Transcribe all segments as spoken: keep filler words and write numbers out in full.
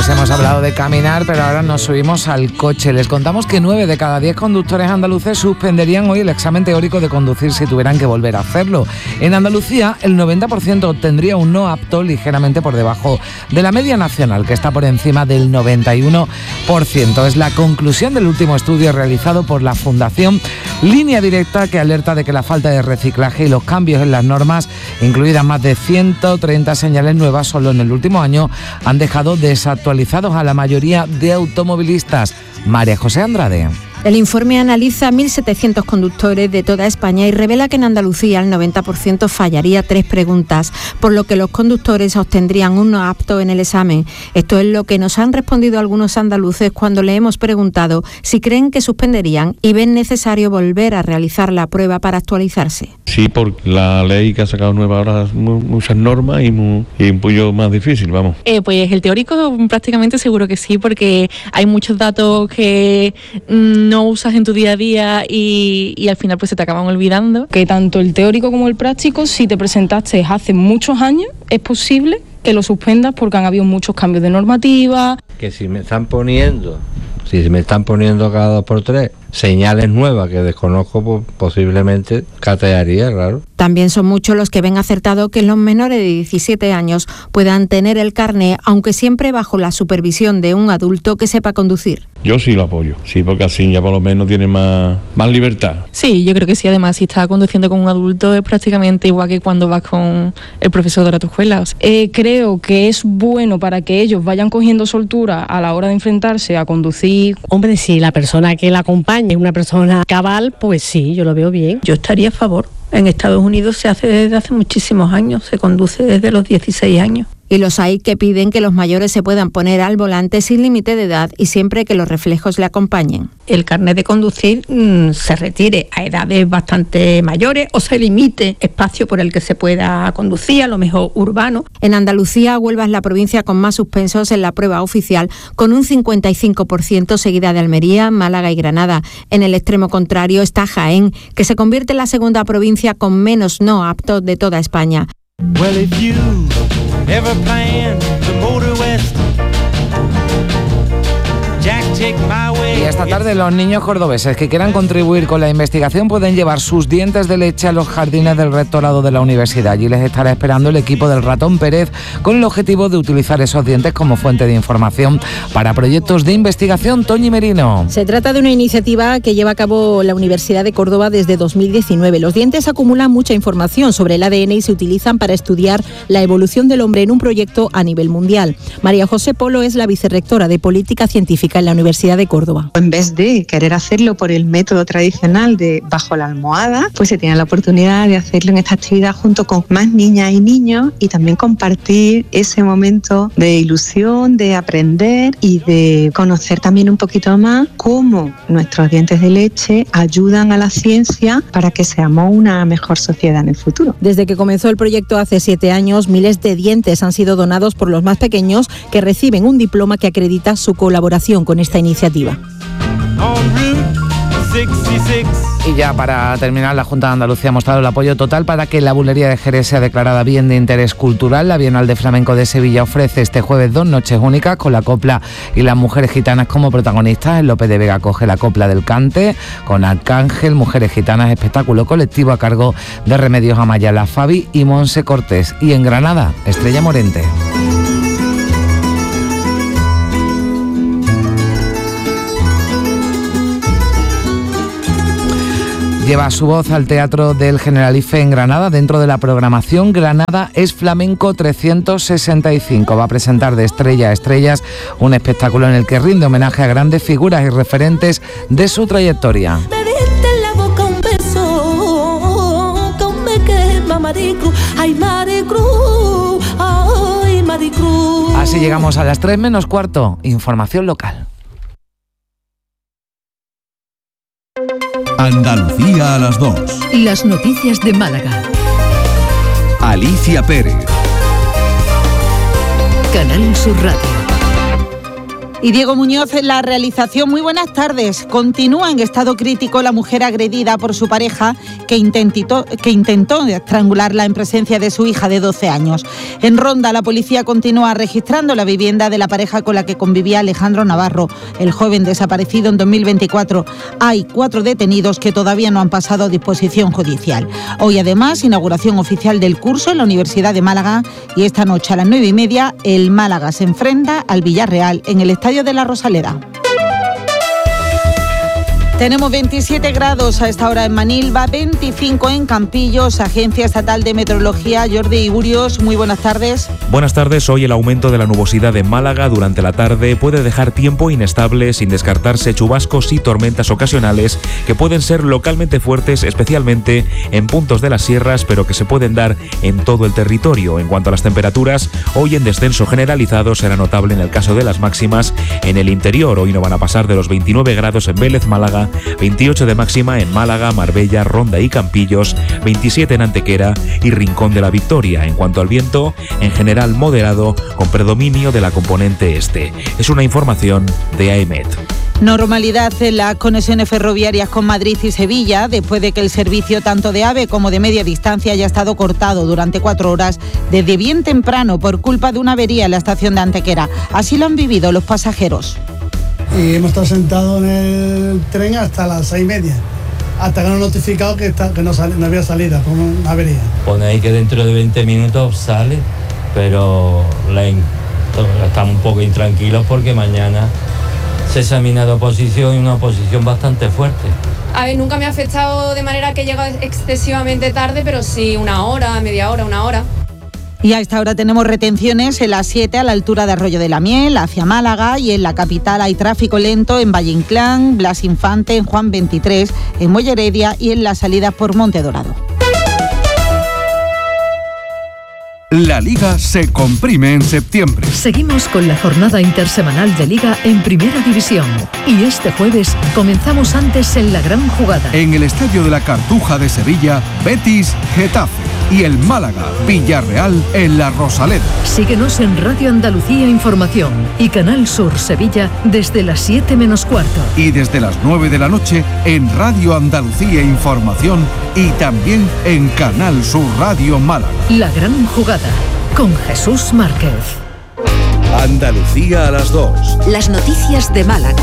Antes hemos hablado de caminar, pero ahora nos subimos al coche. Les contamos que nueve de cada diez conductores andaluces suspenderían hoy el examen teórico de conducir si tuvieran que volver a hacerlo. En Andalucía, el noventa por ciento obtendría un no apto, ligeramente por debajo de la media nacional, que está por encima del noventa y uno por ciento. Es la conclusión del último estudio realizado por la Fundación Línea Directa, que alerta de que la falta de reciclaje y los cambios en las normas, incluidas más de ciento treinta señales nuevas solo en el último año, han dejado desactualizados a la mayoría de automovilistas. María José Andrade. El informe analiza mil setecientos conductores de toda España y revela que en Andalucía el noventa por ciento fallaría tres preguntas, por lo que los conductores obtendrían un no apto en el examen. Esto es lo que nos han respondido algunos andaluces cuando le hemos preguntado si creen que suspenderían y ven necesario volver a realizar la prueba para actualizarse. Sí, porque la ley que ha sacado nueva ahora muchas normas y, muy, y un poquillo más difícil, vamos. Eh, pues el teórico prácticamente seguro que sí, porque hay muchos datos que mmm, no usas en tu día a día y, y al final pues se te acaban olvidando. Que tanto el teórico como el práctico, si te presentaste hace muchos años, es posible que lo suspendas porque han habido muchos cambios de normativa. Que si me están poniendo, si me están poniendo cada dos por tres señales nuevas que desconozco, pues posiblemente catearía, claro. También son muchos los que ven acertado que los menores de diecisiete años puedan tener el carné, aunque siempre bajo la supervisión de un adulto que sepa conducir. Yo sí lo apoyo, sí, porque así ya por lo menos tiene más, más libertad. Sí, yo creo que sí, además si estás conduciendo con un adulto es prácticamente igual que cuando vas con el profesor de la tu escuela. O sea. eh, creo que es bueno para que ellos vayan cogiendo soltura a la hora de enfrentarse a conducir. Hombre, si la persona que la acompaña es una persona cabal, pues sí, yo lo veo bien. Yo estaría a favor. En Estados Unidos se hace desde hace muchísimos años, se conduce desde los dieciséis años. Y los hay que piden que los mayores se puedan poner al volante sin límite de edad y siempre que los reflejos le acompañen. El carnet de conducir mmm, se retire a edades bastante mayores o se limite espacio por el que se pueda conducir, a lo mejor urbano. En Andalucía, Huelva es la provincia con más suspensos en la prueba oficial, con un cincuenta y cinco por ciento, seguida de Almería, Málaga y Granada. En el extremo contrario está Jaén, que se convierte en la segunda provincia con menos no aptos de toda España. Well, if you ever plan to motor west, Jack, take my way. Y esta tarde los niños cordobeses que quieran contribuir con la investigación pueden llevar sus dientes de leche a los jardines del rectorado de la universidad. Allí les estará esperando el equipo del Ratón Pérez con el objetivo de utilizar esos dientes como fuente de información para proyectos de investigación. Toñi Merino. Se trata de una iniciativa que lleva a cabo la Universidad de Córdoba desde dos mil diecinueve. Los dientes acumulan mucha información sobre el A D N y se utilizan para estudiar la evolución del hombre en un proyecto a nivel mundial. María José Polo es la vicerrectora de Política Científica en la Universidad de Córdoba. En vez de querer hacerlo por el método tradicional de bajo la almohada, pues se tiene la oportunidad de hacerlo en esta actividad junto con más niñas y niños y también compartir ese momento de ilusión, de aprender y de conocer también un poquito más cómo nuestros dientes de leche ayudan a la ciencia para que seamos una mejor sociedad en el futuro. Desde que comenzó el proyecto hace siete años, miles de dientes han sido donados por los más pequeños que reciben un diploma que acredita su colaboración con esta iniciativa. Y ya para terminar, la Junta de Andalucía ha mostrado el apoyo total para que la bulería de Jerez sea declarada bien de interés cultural. La Bienal de Flamenco de Sevilla ofrece este jueves dos noches únicas con la copla y las mujeres gitanas como protagonistas. El Lope de Vega coge la copla del cante con Arcángel, Mujeres Gitanas, espectáculo colectivo a cargo de Remedios Amaya, La Fabi y Monse Cortés. Y en Granada, Estrella Morente. Lleva su voz al Teatro del Generalife en Granada. Dentro de la programación, Granada es Flamenco trescientos sesenta y cinco. Va a presentar de estrella a estrellas un espectáculo en el que rinde homenaje a grandes figuras y referentes de su trayectoria. Me diste en la boca un beso, que me quema Maricruz, ay Maricruz, ay Maricruz. Así llegamos a las tres menos cuarto. Información local. Andalucía a las dos. Las noticias de Málaga. Alicia Pérez. Canal Sur Radio. Y Diego Muñoz en la realización. Muy buenas tardes. Continúa en estado crítico la mujer agredida por su pareja que intentó, que intentó estrangularla en presencia de su hija de doce años. En Ronda, la policía continúa registrando la vivienda de la pareja con la que convivía Alejandro Navarro, el joven desaparecido en dos mil veinticuatro. Hay cuatro detenidos que todavía no han pasado a disposición judicial. Hoy, además, inauguración oficial del curso en la Universidad de Málaga, y esta noche a las nueve y media el Málaga se enfrenta al Villarreal en el Estadio de la Rosaleda. Tenemos veintisiete grados a esta hora en Manilva, veinticinco en Campillos. Agencia Estatal de Meteorología, Jordi Iburios, muy buenas tardes. Buenas tardes. Hoy el aumento de la nubosidad en Málaga durante la tarde puede dejar tiempo inestable, sin descartarse chubascos y tormentas ocasionales que pueden ser localmente fuertes, especialmente en puntos de las sierras, pero que se pueden dar en todo el territorio. En cuanto a las temperaturas, hoy en descenso generalizado será notable en el caso de las máximas en el interior. Hoy no van a pasar de los veintinueve grados en Vélez, Málaga, veintiocho de máxima en Málaga, Marbella, Ronda y Campillos, veintisiete en Antequera y Rincón de la Victoria. En cuanto al viento, en general moderado, con predominio de la componente este. Es una información de AEMET. Normalidad en las conexiones ferroviarias con Madrid y Sevilla, después de que el servicio tanto de AVE como de media distancia haya estado cortado durante cuatro horas desde bien temprano por culpa de una avería en la estación de Antequera. Así lo han vivido los pasajeros. Y hemos estado sentados en el tren hasta las seis y media, hasta que nos han notificado que, está, que no, sale, no había salida, como una avería. Pone ahí que dentro de veinte minutos sale, pero la, estamos un poco intranquilos porque mañana se examina de oposición y una oposición bastante fuerte. A ver, nunca me ha afectado de manera que he llegado excesivamente tarde, pero sí una hora, media hora, una hora. Y a esta hora tenemos retenciones en la siete a la altura de Arroyo de la Miel, hacia Málaga, y en la capital hay tráfico lento en Valle Inclán, Blas Infante, en Juan veintitrés, en Molla Heredia y en las salidas por Monte Dorado. La Liga se comprime en septiembre. Seguimos con la jornada intersemanal de Liga en Primera División. Y este jueves comenzamos antes en la gran jugada. En el Estadio de la Cartuja de Sevilla, Betis, Getafe. Y el Málaga, Villarreal en la Rosaleda. Síguenos en Radio Andalucía Información y Canal Sur Sevilla desde las siete menos cuarto. Y desde las nueve de la noche en Radio Andalucía Información y también en Canal Sur Radio Málaga. La gran jugada con Jesús Márquez. Andalucía a las dos. Las noticias de Málaga.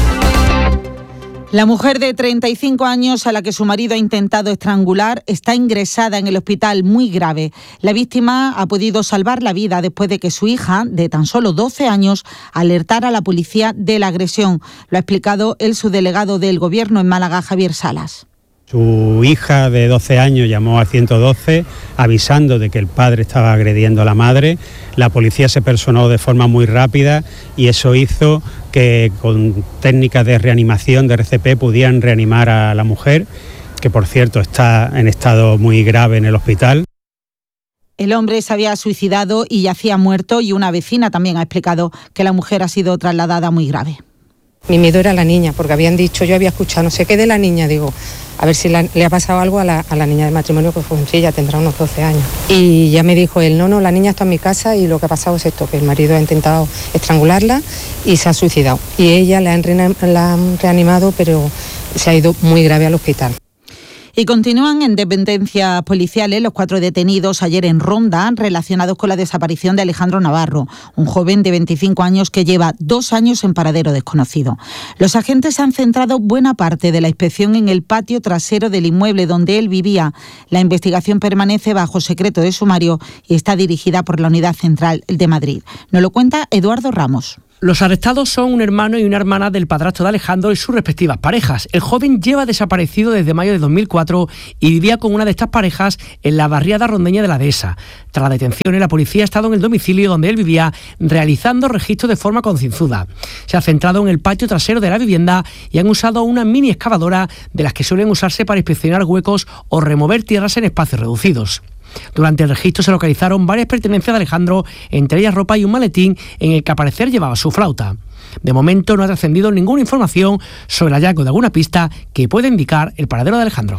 La mujer de treinta y cinco años a la que su marido ha intentado estrangular está ingresada en el hospital muy grave. La víctima ha podido salvar la vida después de que su hija, de tan solo doce años, alertara a la policía de la agresión. Lo ha explicado el subdelegado del Gobierno en Málaga, Javier Salas. Su hija de doce años llamó al ciento doce avisando de que el padre estaba agrediendo a la madre. La policía se personó de forma muy rápida y eso hizo que con técnicas de reanimación de R C P pudieran reanimar a la mujer, que por cierto está en estado muy grave en el hospital. El hombre se había suicidado y yacía muerto, y una vecina también ha explicado que la mujer ha sido trasladada muy grave. Mi miedo era la niña, porque habían dicho, yo había escuchado no sé qué de la niña, digo, a ver si la, le ha pasado algo a la, a la niña del matrimonio, que fue sí, ya tendrá unos doce años. Y ya me dijo él, no, no, la niña está en mi casa y lo que ha pasado es esto, que el marido ha intentado estrangularla y se ha suicidado. Y ella la han, la han reanimado, pero se ha ido muy grave al hospital. Y continúan en dependencias policiales los cuatro detenidos ayer en Ronda relacionados con la desaparición de Alejandro Navarro, un joven de veinticinco años que lleva dos años en paradero desconocido. Los agentes han centrado buena parte de la inspección en el patio trasero del inmueble donde él vivía. La investigación permanece bajo secreto de sumario y está dirigida por la Unidad Central de Madrid. Nos lo cuenta Eduardo Ramos. Los arrestados son un hermano y una hermana del padrastro de Alejandro y sus respectivas parejas. El joven lleva desaparecido desde mayo de dos mil cuatro y vivía con una de estas parejas en la barriada rondeña de la Dehesa. Tras la detención, la policía ha estado en el domicilio donde él vivía realizando registros de forma concienzuda. Se ha centrado en el patio trasero de la vivienda y han usado una mini excavadora de las que suelen usarse para inspeccionar huecos o remover tierras en espacios reducidos. Durante el registro se localizaron varias pertenencias de Alejandro, entre ellas ropa y un maletín en el que al parecer llevaba su flauta. De momento no ha trascendido ninguna información sobre el hallazgo de alguna pista que pueda indicar el paradero de Alejandro.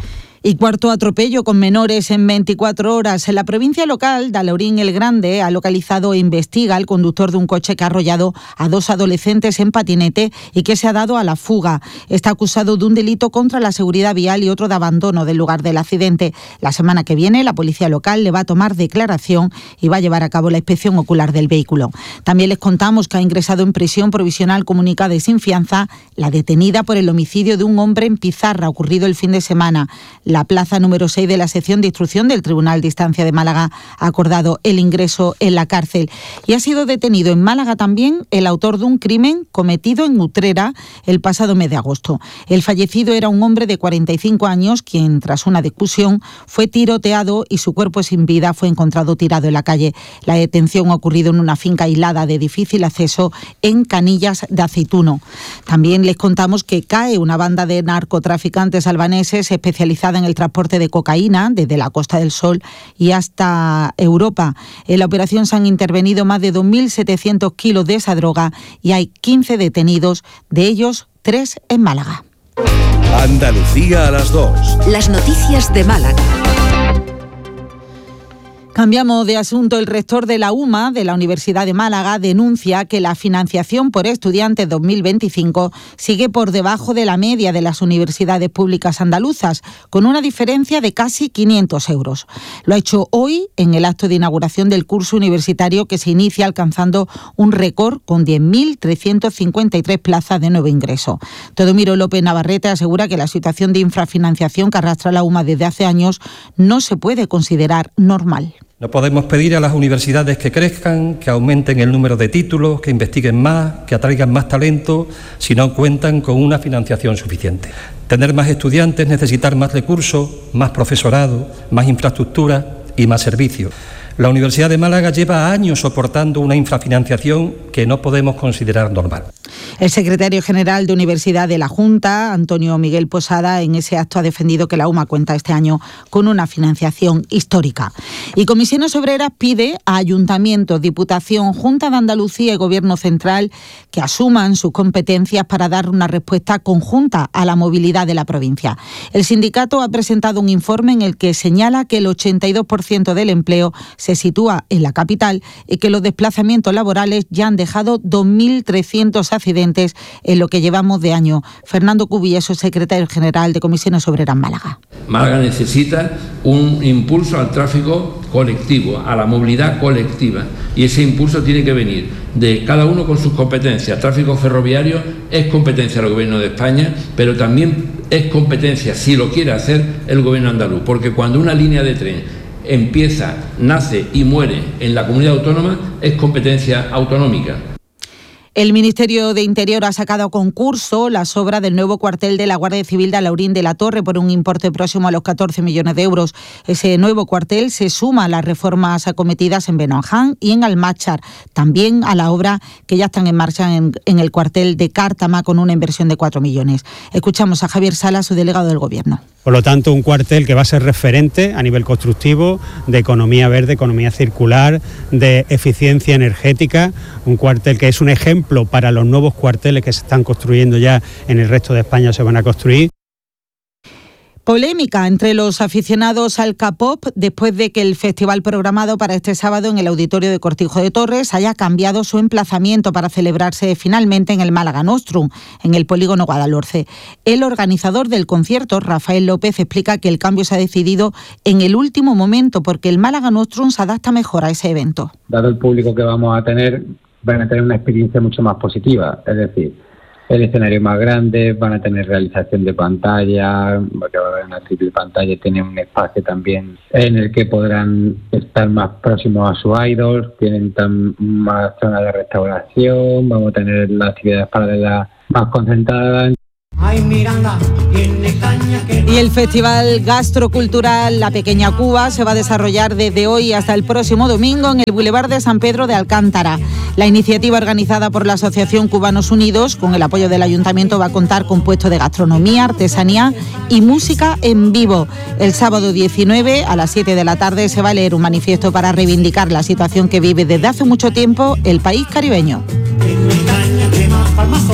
Y cuarto atropello con menores en veinticuatro horas. En la provincia local, Dalaurín el Grande ha localizado e investiga al conductor de un coche que ha arrollado a dos adolescentes en patinete y que se ha dado a la fuga. Está acusado de un delito contra la seguridad vial y otro de abandono del lugar del accidente. La semana que viene, la policía local le va a tomar declaración y va a llevar a cabo la inspección ocular del vehículo. También les contamos que ha ingresado en prisión provisional comunicada y sin fianza la detenida por el homicidio de un hombre en Pizarra, ocurrido el fin de semana. La plaza número seis de la sección de instrucción del Tribunal de Instancia de Málaga ha acordado el ingreso en la cárcel. Y ha sido detenido en Málaga también el autor de un crimen cometido en Utrera el pasado mes de agosto. El fallecido era un hombre de cuarenta y cinco años, quien tras una discusión fue tiroteado y su cuerpo sin vida fue encontrado tirado en la calle. La detención ha ocurrido en una finca aislada de difícil acceso en Canillas de Aceituno. También les contamos que cae una banda de narcotraficantes albaneses especializada en el transporte de cocaína desde la Costa del Sol y hasta Europa. En la operación se han intervenido más de dos mil setecientos kilos de esa droga y hay quince detenidos, de ellos tres en Málaga. Andalucía a las dos. Las noticias de Málaga. Cambiamos de asunto. El rector de la UMA, de la Universidad de Málaga, denuncia que la financiación por estudiantes dos mil veinticinco sigue por debajo de la media de las universidades públicas andaluzas, con una diferencia de casi quinientos euros. Lo ha hecho hoy en el acto de inauguración del curso universitario que se inicia alcanzando un récord con diez mil trescientas cincuenta y tres plazas de nuevo ingreso. Teodomiro López Navarrete asegura que la situación de infrafinanciación que arrastra la UMA desde hace años no se puede considerar normal. No podemos pedir a las universidades que crezcan, que aumenten el número de títulos, que investiguen más, que atraigan más talento, si no cuentan con una financiación suficiente. Tener más estudiantes, necesitar más recursos, más profesorado, más infraestructura y más servicios. La Universidad de Málaga lleva años soportando una infrafinanciación que no podemos considerar normal. El secretario general de Universidad de la Junta, Antonio Miguel Posada, en ese acto ha defendido que la UMA cuenta este año con una financiación histórica. Y Comisiones Obreras pide a Ayuntamientos, Diputación, Junta de Andalucía y Gobierno Central que asuman sus competencias para dar una respuesta conjunta a la movilidad de la provincia. El sindicato ha presentado un informe en el que señala que el ochenta y dos por ciento del empleo se sitúa en la capital y que los desplazamientos laborales ya han dejado dos mil trescientos accidentes en lo que llevamos de año. Fernando Cubillas, secretario general de Comisiones Obreras Málaga. Málaga necesita un impulso al tráfico colectivo, a la movilidad colectiva, y ese impulso tiene que venir de cada uno con sus competencias. Tráfico ferroviario es competencia del Gobierno de España, pero también es competencia, si lo quiere hacer, el Gobierno andaluz, porque cuando una línea de tren empieza, nace y muere en la comunidad autónoma, es competencia autonómica. El Ministerio de Interior ha sacado a concurso las obras del nuevo cuartel de la Guardia Civil de Alaurín de la Torre por un importe próximo a los catorce millones de euros. Ese nuevo cuartel se suma a las reformas acometidas en Benoján y en Almáchar, también a la obra que ya están en marcha en, en el cuartel de Cártama con una inversión de cuatro millones. Escuchamos a Javier Sala, su delegado del Gobierno. Por lo tanto, un cuartel que va a ser referente a nivel constructivo de economía verde, economía circular, de eficiencia energética, un cuartel que es un ejemplo para los nuevos cuarteles que se están construyendo ya en el resto de España, se van a construir. Polémica entre los aficionados al K-pop después de que el festival programado para este sábado en el Auditorio de Cortijo de Torres haya cambiado su emplazamiento para celebrarse finalmente en el Málaga Nostrum, en el polígono Guadalhorce. El organizador del concierto, Rafael López, explica que el cambio se ha decidido en el último momento porque el Málaga Nostrum se adapta mejor a ese evento. Dado el público que vamos a tener, van a tener una experiencia mucho más positiva, es decir, el escenario más grande, van a tener realización de pantalla, porque va a haber una triple pantalla, tienen un espacio también en el que podrán estar más próximos a sus idols, tienen tan, más zonas de restauración, vamos a tener las actividades paralelas más concentradas. Ay, Miranda, tiene caña que... Y el Festival Gastrocultural La Pequeña Cuba se va a desarrollar desde hoy hasta el próximo domingo en el Boulevard de San Pedro de Alcántara. La iniciativa organizada por la Asociación Cubanos Unidos, con el apoyo del Ayuntamiento, va a contar con puestos de gastronomía, artesanía y música en vivo. El sábado diecinueve a las siete de la tarde se va a leer un manifiesto para reivindicar la situación que vive desde hace mucho tiempo el país caribeño.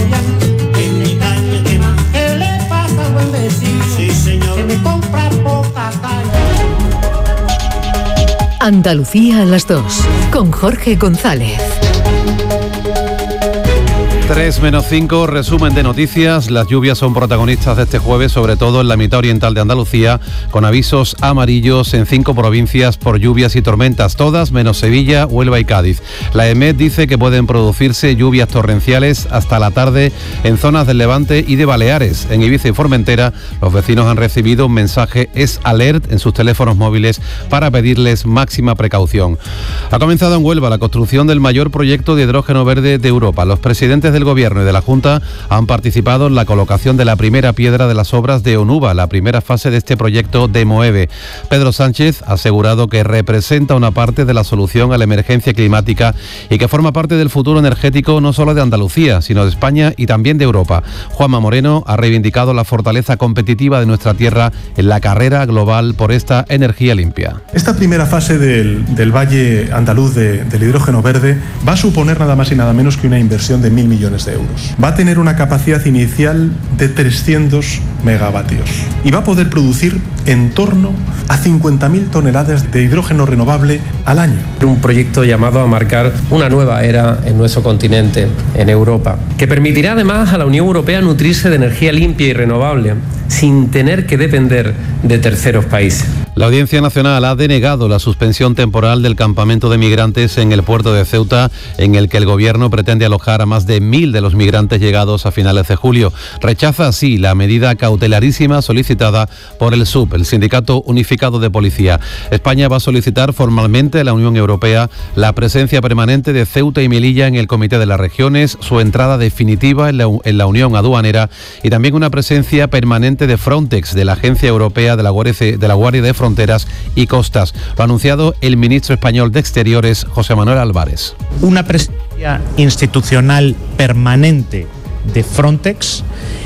Sí, señor. Que me compra poco. Andalucía a las dos, con Jorge González. tres menos cinco, resumen de noticias. Las lluvias son protagonistas de este jueves, sobre todo en la mitad oriental de Andalucía, con avisos amarillos en cinco provincias por lluvias y tormentas, todas menos Sevilla, Huelva y Cádiz. La EMET dice que pueden producirse lluvias torrenciales hasta la tarde en zonas del Levante y de Baleares. En Ibiza y Formentera, los vecinos han recibido un mensaje Es Alert en sus teléfonos móviles para pedirles máxima precaución. Ha comenzado en Huelva la construcción del mayor proyecto de hidrógeno verde de Europa. Los presidentes del Gobierno y de la Junta han participado en la colocación de la primera piedra de las obras de Onuba, la primera fase de este proyecto de Moeve. Pedro Sánchez ha asegurado que representa una parte de la solución a la emergencia climática y que forma parte del futuro energético no solo de Andalucía, sino de España y también de Europa. Juanma Moreno ha reivindicado la fortaleza competitiva de nuestra tierra en la carrera global por esta energía limpia. Esta primera fase del, del Valle Andaluz de, del hidrógeno verde va a suponer nada más y nada menos que una inversión de mil millones de euros. Va a tener una capacidad inicial de trescientos megavatios y va a poder producir en torno a cincuenta mil toneladas de hidrógeno renovable al año. Un proyecto llamado a marcar una nueva era en nuestro continente, en Europa, que permitirá además a la Unión Europea nutrirse de energía limpia y renovable sin tener que depender de terceros países. La Audiencia Nacional ha denegado la suspensión temporal del campamento de migrantes en el puerto de Ceuta, en el que el Gobierno pretende alojar a más de mil de los migrantes llegados a finales de julio. Rechaza así la medida cautelarísima solicitada por el S U P, el Sindicato Unificado de Policía. España va a solicitar formalmente a la Unión Europea la presencia permanente de Ceuta y Melilla en el Comité de las Regiones, su entrada definitiva en la, en la Unión Aduanera y también una presencia permanente de Frontex, de la Agencia Europea de la Guardia de, la Guardia de Fronteras y Costas. Lo ha anunciado el ministro español de Exteriores, José Manuel Álvarez. Una presencia institucional permanente de Frontex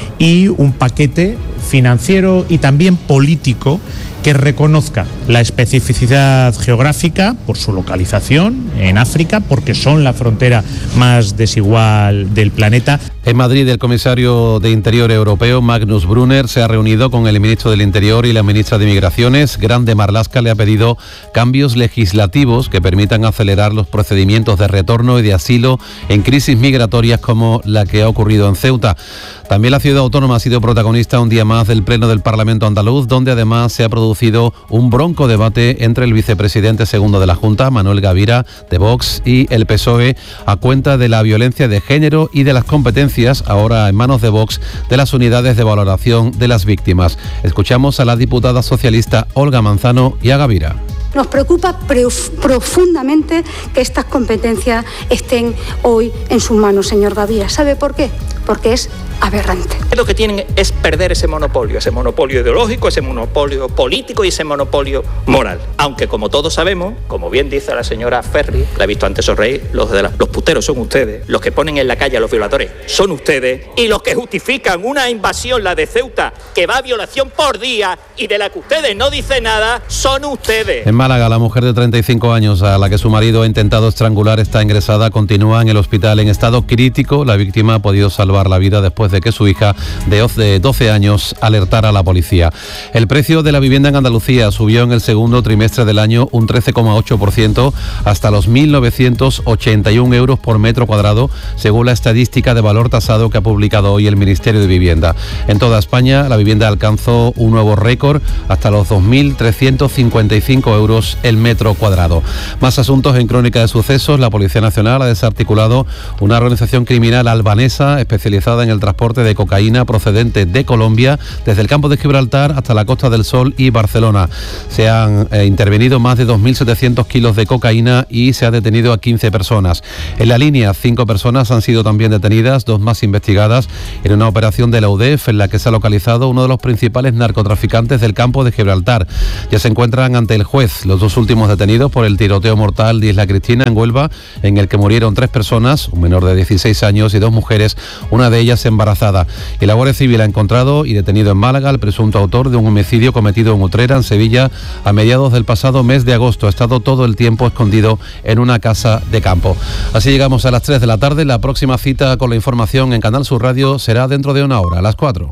y un paquete financiero y también político que reconozca la especificidad geográfica por su localización en África, porque son la frontera más desigual del planeta. En Madrid, el comisario de Interior europeo, Magnus Brunner, se ha reunido con el ministro del Interior y la ministra de Migraciones. Grande Marlaska le ha pedido cambios legislativos que permitan acelerar los procedimientos de retorno y de asilo en crisis migratorias como la que ha ocurrido en Ceuta. También la ciudad autónoma ha sido protagonista un día más del Pleno del Parlamento andaluz, donde además se ha producido un bronco debate entre el vicepresidente segundo de la Junta, Manuel Gavira, de Vox, y el P S O E, a cuenta de la violencia de género y de las competencias, ahora en manos de Vox, de las unidades de valoración de las víctimas. Escuchamos a la diputada socialista Olga Manzano y a Gavira. Nos preocupa profundamente que estas competencias estén hoy en sus manos, señor Gavira. ¿Sabe por qué? Porque es aberrante. Lo que tienen es perder ese monopolio, ese monopolio ideológico, ese monopolio político y ese monopolio moral. Aunque, como todos sabemos, como bien dice la señora Ferri, la he visto antes sonreír, los, de la, los puteros son ustedes, los que ponen en la calle a los violadores son ustedes, y los que justifican una invasión, la de Ceuta, que va a violación por día y de la que ustedes no dicen nada, son ustedes. En Málaga, la mujer de treinta y cinco años a la que su marido ha intentado estrangular está ingresada, continúa en el hospital en estado crítico. La víctima ha podido salvar la vida después de que su hija de doce años alertara a la policía. El precio de la vivienda en Andalucía subió en el segundo trimestre del año un trece coma ocho por ciento hasta los mil novecientos ochenta y un euros por metro cuadrado, según la estadística de valor tasado que ha publicado hoy el Ministerio de Vivienda. En toda España, la vivienda alcanzó un nuevo récord hasta los dos mil trescientos cincuenta y cinco euros el metro cuadrado. Más asuntos en Crónica de Sucesos. La Policía Nacional ha desarticulado una organización criminal albanesa especializada en el transporte de cocaína procedente de Colombia desde el campo de Gibraltar hasta la Costa del Sol y Barcelona. Se han eh, intervenido más de dos mil setecientos kilos de cocaína y se ha detenido a quince personas. En la línea, cinco personas han sido también detenidas, dos más investigadas en una operación de la U D E F en la que se ha localizado uno de los principales narcotraficantes del campo de Gibraltar. Ya se encuentran ante el juez los dos últimos detenidos por el tiroteo mortal de Isla Cristina en Huelva, en el que murieron tres personas, un menor de dieciséis años y dos mujeres, una de ellas embarazada. Y la Guardia Civil ha encontrado y detenido en Málaga al presunto autor de un homicidio cometido en Utrera, en Sevilla, a mediados del pasado mes de agosto. Ha estado todo el tiempo escondido en una casa de campo. Así llegamos a las tres de la tarde. La próxima cita con la información en Canal Sur Radio será dentro de una hora, a las cuatro.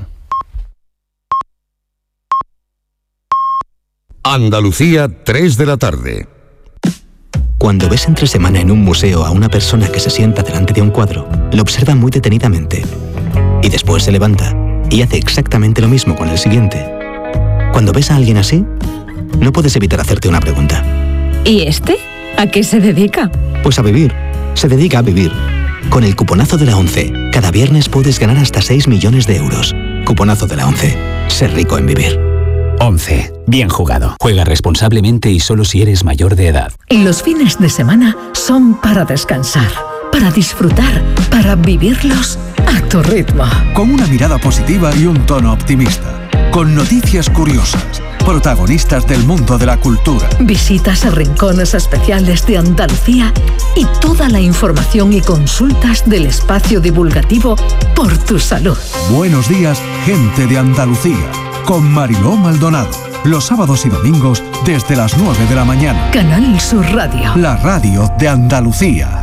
Andalucía, tres de la tarde. Cuando ves entre semana en un museo a una persona que se sienta delante de un cuadro, lo observa muy detenidamente y después se levanta y hace exactamente lo mismo con el siguiente. Cuando ves a alguien así, no puedes evitar hacerte una pregunta. ¿Y este? ¿A qué se dedica? Pues a vivir. Se dedica a vivir. Con el cuponazo de la ONCE, cada viernes puedes ganar hasta seis millones de euros. Cuponazo de la ONCE. Ser rico en vivir. once. Bien jugado. Juega responsablemente y solo si eres mayor de edad. Los fines de semana son para descansar, para disfrutar, para vivirlos a tu ritmo. Con una mirada positiva y un tono optimista. Con noticias curiosas. Protagonistas del mundo de la cultura. Visitas a rincones especiales de Andalucía y toda la información y consultas del espacio divulgativo Por tu Salud. Buenos días, gente de Andalucía. Con Mariló Maldonado. Los sábados y domingos desde las nueve de la mañana. Canal Sur Radio. La radio de Andalucía.